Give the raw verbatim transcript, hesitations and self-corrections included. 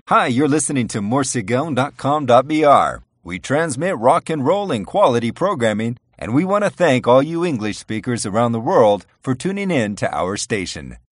Hi, you're listening to morsegon dot com dot b r. We transmit rock and roll and quality programming, and we want to thank all you English speakers around the world for tuning in to our station.